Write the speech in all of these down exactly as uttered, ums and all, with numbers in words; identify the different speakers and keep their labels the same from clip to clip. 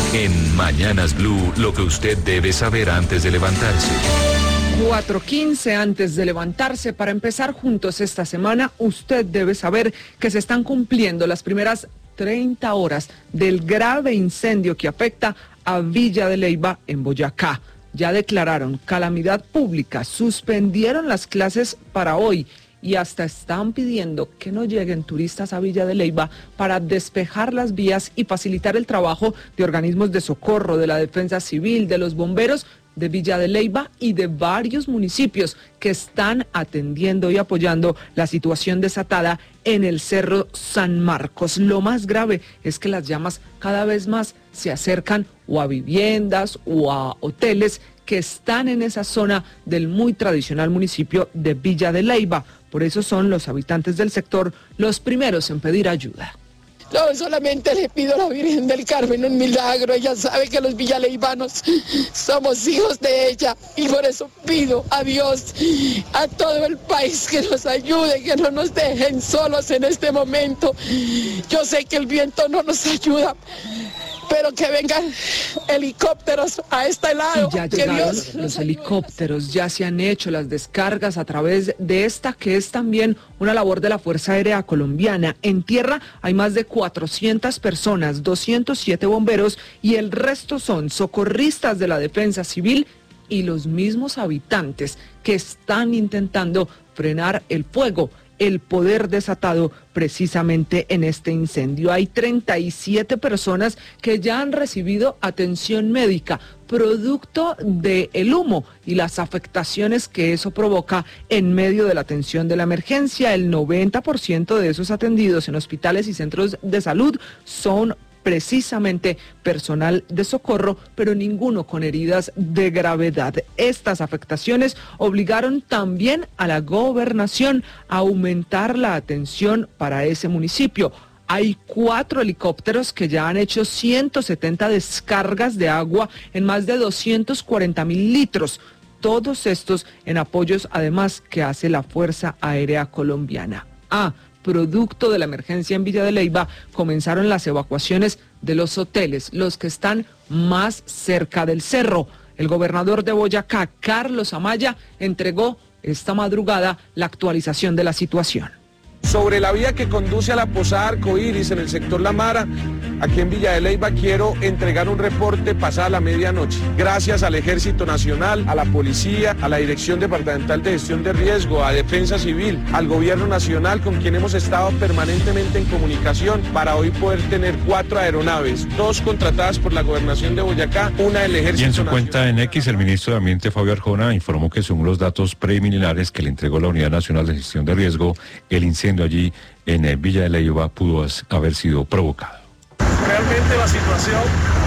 Speaker 1: En Mañanas Blue, lo que usted debe saber antes de levantarse.
Speaker 2: cuatro quince antes de levantarse. Para empezar juntos esta semana, usted debe saber que se están cumpliendo las primeras treinta horas del grave incendio que afecta a Villa de Leyva en Boyacá. Ya declararon calamidad pública, suspendieron las clases para hoy y hasta están pidiendo que no lleguen turistas a Villa de Leyva para despejar las vías y facilitar el trabajo de organismos de socorro, de la defensa civil, de los bomberos de Villa de Leyva y de varios municipios que están atendiendo y apoyando la situación desatada en el Cerro San Marcos. Lo más grave es que las llamas cada vez más se acercan o a viviendas o a hoteles que están en esa zona del muy tradicional municipio de Villa de Leyva. Por eso son los habitantes del sector los primeros en pedir ayuda.
Speaker 3: No, solamente le pido a la Virgen del Carmen un milagro. Ella sabe que los villaleivanos somos hijos de ella y por eso pido a Dios, a todo el país que nos ayude, que no nos dejen solos en este momento. Yo sé que el viento no nos ayuda, pero que vengan helicópteros a este lado.
Speaker 2: Y ya llegaron Dios los helicópteros, ya se han hecho las descargas a través de esta, que es también una labor de la Fuerza Aérea Colombiana. En tierra hay más de cuatrocientas personas, doscientos siete bomberos y el resto son socorristas de la Defensa Civil y los mismos habitantes que están intentando frenar el fuego, el poder desatado precisamente en este incendio. Hay treinta y siete personas que ya han recibido atención médica, producto del humo y las afectaciones que eso provoca en medio de la atención de la emergencia. El noventa por ciento de esos atendidos en hospitales y centros de salud son precisamente personal de socorro, pero ninguno con heridas de gravedad. Estas afectaciones obligaron también a la gobernación a aumentar la atención para ese municipio. Hay cuatro helicópteros que ya han hecho ciento setenta descargas de agua en más de doscientos cuarenta mil litros. Todos estos en apoyos además que hace la Fuerza Aérea Colombiana. Ah, producto de la emergencia en Villa de Leyva, comenzaron las evacuaciones de los hoteles, los que están más cerca del cerro. El gobernador de Boyacá, Carlos Amaya, entregó esta madrugada la actualización de la situación.
Speaker 4: Sobre la vía que conduce a la Posada Arcoíris en el sector La Mara, aquí en Villa de Leyva, quiero entregar un reporte pasada la medianoche. Gracias al Ejército Nacional, a la Policía, a la Dirección Departamental de Gestión de Riesgo, a Defensa Civil, al Gobierno Nacional, con quien hemos estado permanentemente en comunicación para hoy poder tener cuatro aeronaves, dos contratadas por la Gobernación de Boyacá, una del Ejército Nacional.
Speaker 5: Y en su cuenta en X, el ministro de Ambiente, Fabio Arjona, informó que según los datos preliminares que le entregó la Unidad Nacional de Gestión de Riesgo, el incendio allí en Villa de Leyva pudo haber sido provocado.
Speaker 6: Realmente la situación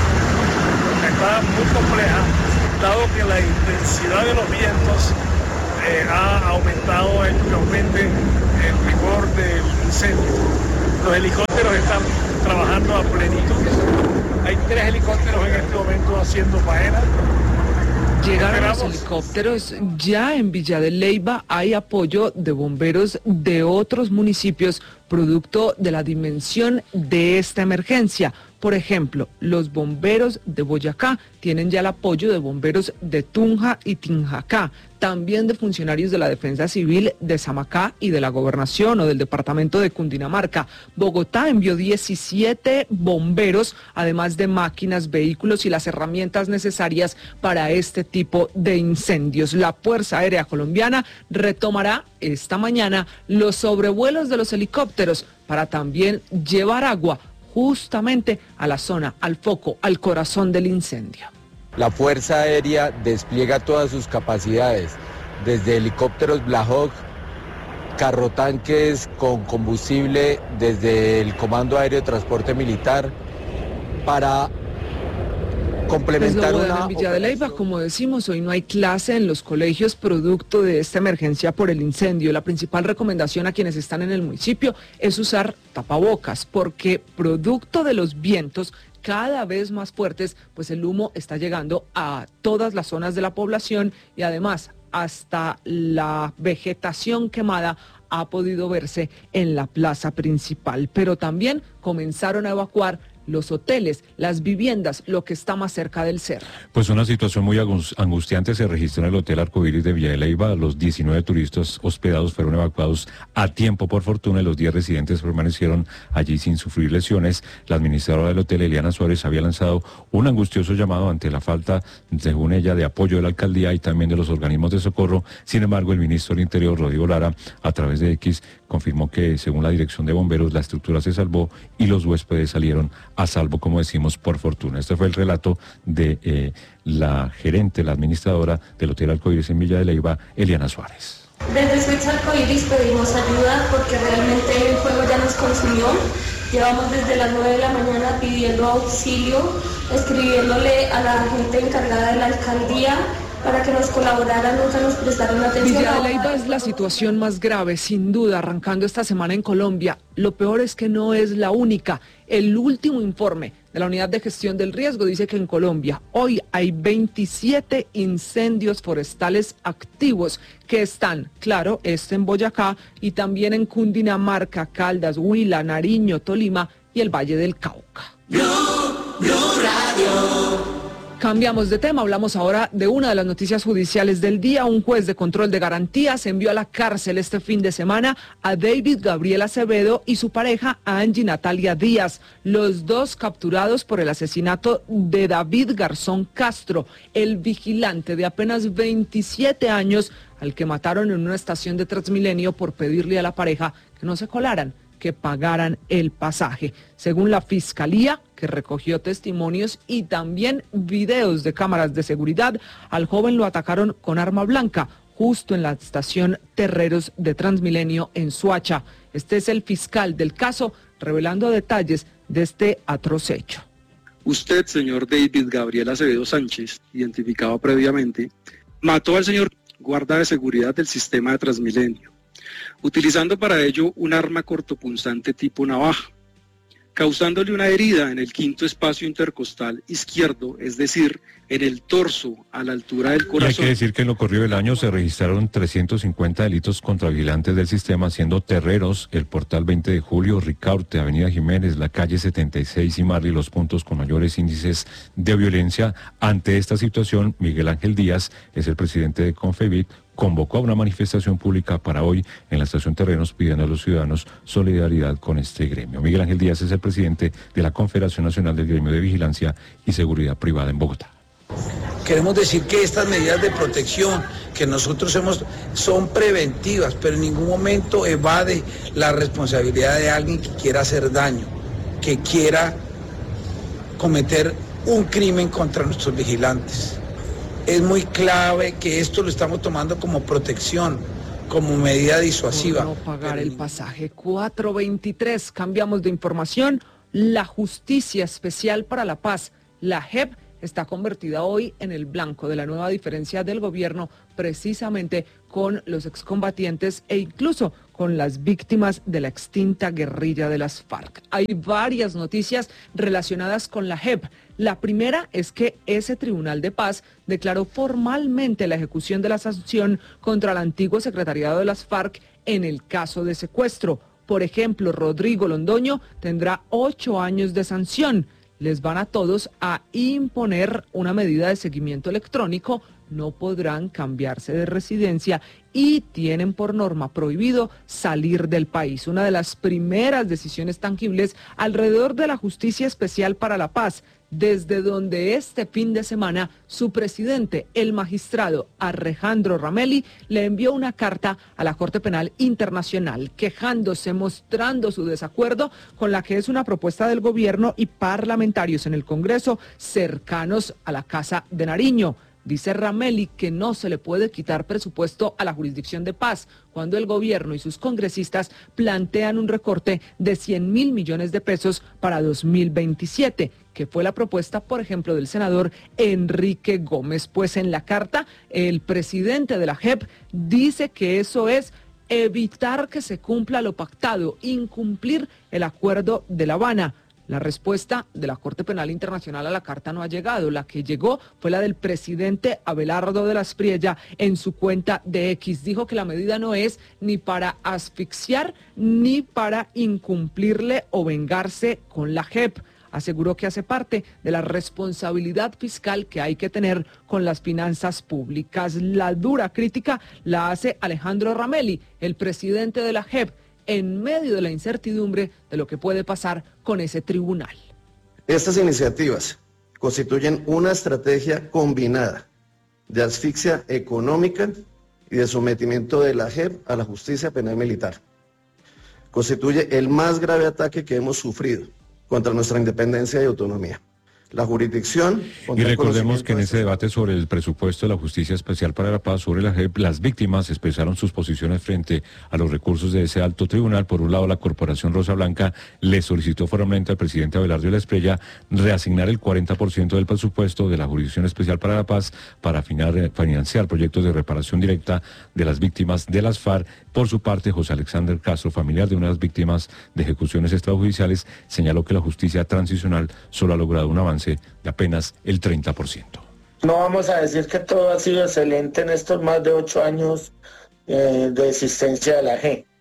Speaker 6: está muy compleja, dado que la intensidad de los vientos eh, ha aumentado, hecho que aumente el rigor del incendio. Los helicópteros están trabajando a plenitud. Hay tres helicópteros en este momento haciendo faena.
Speaker 2: Llegaron los helicópteros, ya en Villa de Leyva hay apoyo de bomberos de otros municipios producto de la dimensión de esta emergencia. Por ejemplo, los bomberos de Boyacá tienen ya el apoyo de bomberos de Tunja y Tinjacá, también de funcionarios de la Defensa Civil de Samacá y de la Gobernación o del Departamento de Cundinamarca. Bogotá envió diecisiete bomberos, además de máquinas, vehículos y las herramientas necesarias para este tipo de incendios. La Fuerza Aérea Colombiana retomará esta mañana los sobrevuelos de los helicópteros para también llevar agua justamente a la zona, al foco, al corazón del incendio.
Speaker 7: La Fuerza Aérea despliega todas sus capacidades, desde helicópteros Black Hawk, carrotanques con combustible desde el Comando Aéreo de Transporte Militar, para complementar una...
Speaker 2: En Villa de Leyva, como decimos, hoy no hay clase en los colegios producto de esta emergencia por el incendio. La principal recomendación a quienes están en el municipio es usar tapabocas, porque producto de los vientos cada vez más fuertes, pues el humo está llegando a todas las zonas de la población y además hasta la vegetación quemada ha podido verse en la plaza principal. Pero también comenzaron a evacuar los hoteles, las viviendas, lo que está más cerca del cerro.
Speaker 5: Pues una situación muy angustiante se registró en el Hotel Arcoíris de Villa de Leyva. Los diecinueve turistas hospedados fueron evacuados a tiempo por fortuna y los diez residentes permanecieron allí sin sufrir lesiones. La administradora del hotel, Eliana Suárez, había lanzado un angustioso llamado ante la falta, según ella, de apoyo de la alcaldía y también de los organismos de socorro. Sin embargo, el ministro del Interior, Rodrigo Lara, a través de X, confirmó que, según la dirección de bomberos, la estructura se salvó y los huéspedes salieron a salvo, como decimos, por fortuna. Este fue el relato de eh, la gerente, la administradora del Hotel Arcoíris en Villa de Leyva, Eliana Suárez.
Speaker 8: Desde Suites Arcoíris pedimos ayuda porque realmente el fuego ya nos consumió. Llevamos desde las nueve de la mañana pidiendo auxilio, escribiéndole a la gente encargada de la alcaldía para que nos colaboraran, nunca nos prestaron atención.
Speaker 2: Villa de Leyva es la situación más grave, sin duda, arrancando esta semana en Colombia. Lo peor es que no es la única. El último informe de la Unidad de Gestión del Riesgo dice que en Colombia hoy hay veintisiete incendios forestales activos que están, claro, este en Boyacá y también en Cundinamarca, Caldas, Huila, Nariño, Tolima y el Valle del Cauca.
Speaker 9: Blue, Blue Radio.
Speaker 2: Cambiamos de tema, hablamos ahora de una de las noticias judiciales del día. Un juez de control de garantías envió a la cárcel este fin de semana a David Gabriel Acevedo y su pareja Angie Natalia Díaz, los dos capturados por el asesinato de David Garzón Castro, el vigilante de apenas veintisiete años al que mataron en una estación de Transmilenio por pedirle a la pareja que no se colaran, que pagaran el pasaje. Según la Fiscalía, que recogió testimonios y también videos de cámaras de seguridad, al joven lo atacaron con arma blanca, justo en la estación Terreros de Transmilenio en Soacha. Este es el fiscal del caso, revelando detalles de este atroz hecho.
Speaker 10: Usted, señor David Gabriel Acevedo Sánchez, identificado previamente, mató al señor guarda de seguridad del sistema de Transmilenio, utilizando para ello un arma cortopunzante tipo navaja, causándole una herida en el quinto espacio intercostal izquierdo, es decir, en el torso, a la altura del corazón.
Speaker 5: Y hay que decir que en lo corrido del año se registraron trescientos cincuenta delitos contra vigilantes del sistema, siendo Terreros, el Portal veinte de julio, Ricaurte, Avenida Jiménez, la calle setenta y seis y Marley los puntos con mayores índices de violencia. Ante esta situación, Miguel Ángel Díaz, es el presidente de Confebit, convocó a una manifestación pública para hoy en la estación Terrenos pidiendo a los ciudadanos solidaridad con este gremio. Miguel Ángel Díaz es el presidente de la Confederación Nacional del Gremio de Vigilancia y Seguridad Privada en Bogotá.
Speaker 11: Queremos decir que estas medidas de protección que nosotros hemos son preventivas, pero en ningún momento evade la responsabilidad de alguien que quiera hacer daño, que quiera cometer un crimen contra nuestros vigilantes. Es muy clave que esto lo estamos tomando como protección, como medida disuasiva.
Speaker 2: Por no pagar el pasaje. cuatro veintitrés, cambiamos de información. La Justicia Especial para la Paz, la J E P, está convertida hoy en el blanco de la nueva diferencia del gobierno, precisamente con los excombatientes e incluso con las víctimas de la extinta guerrilla de las FARC. Hay varias noticias relacionadas con la J E P. La primera es que ese Tribunal de Paz declaró formalmente la ejecución de la sanción contra el antiguo secretariado de las FARC en el caso de secuestro. Por ejemplo, Rodrigo Londoño tendrá ocho años de sanción. Les van a todos a imponer una medida de seguimiento electrónico, no podrán cambiarse de residencia y tienen por norma prohibido salir del país. Una de las primeras decisiones tangibles alrededor de la Justicia Especial para la Paz, desde donde este fin de semana su presidente, el magistrado Alejandro Ramelli, le envió una carta a la Corte Penal Internacional quejándose, mostrando su desacuerdo con la que es una propuesta del gobierno y parlamentarios en el Congreso cercanos a la Casa de Nariño. Dice Ramelli que no se le puede quitar presupuesto a la jurisdicción de paz cuando el gobierno y sus congresistas plantean un recorte de cien mil millones de pesos para dos mil veintisiete, que fue la propuesta, por ejemplo, del senador Enrique Gómez. Pues en la carta, el presidente de la J E P dice que eso es evitar que se cumpla lo pactado, incumplir el acuerdo de La Habana. La respuesta de la Corte Penal Internacional a la carta no ha llegado. La que llegó fue la del presidente Abelardo de la Espriella en su cuenta de X. Dijo que la medida no es ni para asfixiar ni para incumplirle o vengarse con la J E P. aseguró que hace parte de la responsabilidad fiscal que hay que tener con las finanzas públicas. La dura crítica la hace Alejandro Ramelli, el presidente de la J E P, en medio de la incertidumbre de lo que puede pasar con ese tribunal.
Speaker 12: Estas iniciativas constituyen una estrategia combinada de asfixia económica y de sometimiento de la J E P a la justicia penal militar. Constituye el más grave ataque que hemos sufrido contra nuestra independencia y autonomía. La jurisdicción...
Speaker 5: Y recordemos que en ese debate sobre el presupuesto de la Justicia Especial para la Paz sobre la J E P, las víctimas expresaron sus posiciones frente a los recursos de ese alto tribunal. Por un lado, la Corporación Rosa Blanca le solicitó formalmente al presidente Abelardo de la Espriella reasignar el cuarenta por ciento del presupuesto de la Jurisdicción Especial para la Paz para financiar proyectos de reparación directa de las víctimas de las FARC. Por su parte, José Alexander Castro, familiar de una de las víctimas de ejecuciones extrajudiciales, señaló que la justicia transicional solo ha logrado un avance de apenas el treinta por ciento.
Speaker 13: No vamos a decir que todo ha sido excelente en estos más de ocho años eh, de existencia de la J E P,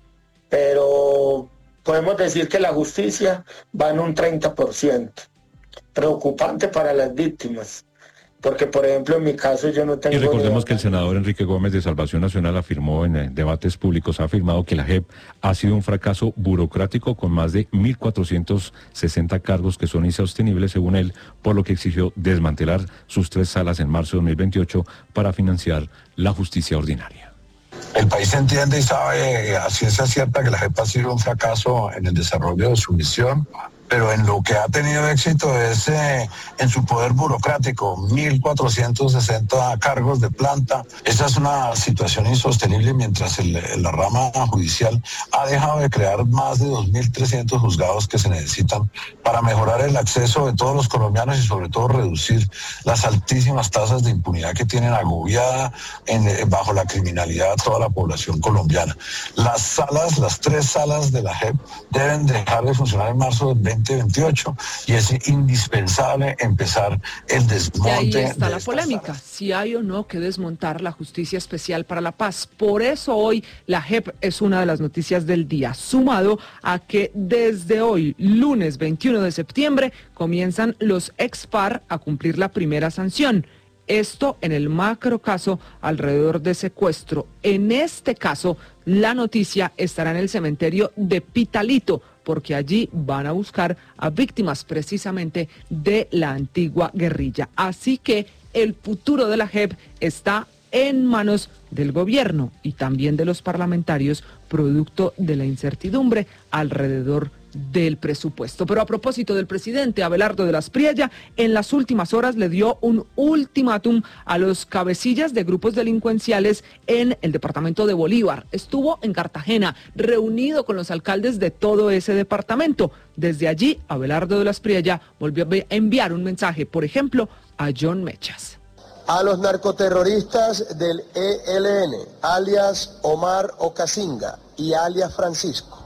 Speaker 13: pero podemos decir que la justicia va en un treinta por ciento, preocupante para las víctimas. Porque, por ejemplo, en mi caso yo no tengo...
Speaker 5: Y recordemos que el senador Enrique Gómez de Salvación Nacional afirmó en eh, debates públicos, ha afirmado que la J E P ha sido un fracaso burocrático con más de mil cuatrocientos sesenta cargos que son insostenibles, según él, por lo que exigió desmantelar sus tres salas en marzo de dos mil veintiocho para financiar la justicia ordinaria.
Speaker 14: El país entiende y sabe a ciencia cierta que la J E P ha sido un fracaso en el desarrollo de su misión, pero en lo que ha tenido éxito es eh, en su poder burocrático, mil cuatrocientos sesenta cargos de planta. Esa es una situación insostenible mientras el, la rama judicial ha dejado de crear más de dos mil trescientos juzgados que se necesitan para mejorar el acceso de todos los colombianos y sobre todo reducir las altísimas tasas de impunidad que tienen agobiada en, eh, bajo la criminalidad a toda la población colombiana. Las salas, las tres salas de la J E P deben dejar de funcionar en marzo del veinte veintiocho y es indispensable empezar el desmonte.
Speaker 2: Y ahí está
Speaker 14: de
Speaker 2: la polémica, salas. Si hay o no que desmontar la Justicia Especial para la Paz. Por eso hoy la J E P es una de las noticias del día, sumado a que desde hoy, lunes veintiuno de septiembre, comienzan los ex-FARC a cumplir la primera sanción. Esto en el macro caso alrededor de secuestro. En este caso, la noticia estará en el cementerio de Pitalito, porque allí van a buscar a víctimas precisamente de la antigua guerrilla. Así que el futuro de la J E P está en manos del gobierno y también de los parlamentarios, producto de la incertidumbre alrededor del presupuesto. Pero a propósito del presidente Abelardo de la Espriella, en las últimas horas le dio un ultimátum a los cabecillas de grupos delincuenciales en el departamento de Bolívar. Estuvo en Cartagena, reunido con los alcaldes de todo ese departamento. Desde allí, Abelardo de la Espriella volvió a enviar un mensaje, por ejemplo, a John Mechas.
Speaker 15: A los narcoterroristas del E L N, alias Omar Ocasinga y alias Francisco.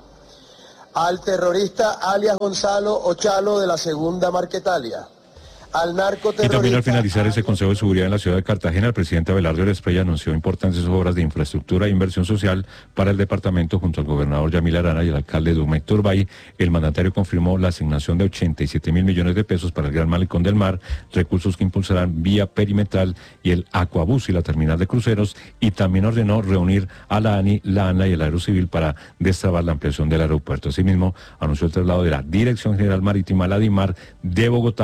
Speaker 15: Al terrorista alias Gonzalo Ochalo de la Segunda Marquetalia. Al narcoterrorista...
Speaker 5: Y también al finalizar ese Consejo de Seguridad en la ciudad de Cartagena, el presidente Abelardo de la Espriella anunció importantes obras de infraestructura e inversión social para el departamento junto al gobernador Yamil Arana y el alcalde Duma Héctor Bay. El mandatario confirmó la asignación de ochenta y siete mil millones de pesos para el Gran Malecón del Mar, recursos que impulsarán vía perimetral y el Aquabús y la terminal de cruceros, y también ordenó reunir a la ANI, la ANLA y el Aerocivil para destrabar la ampliación del aeropuerto. Asimismo, anunció el traslado de la Dirección General Marítima, la DIMAR, de Bogotá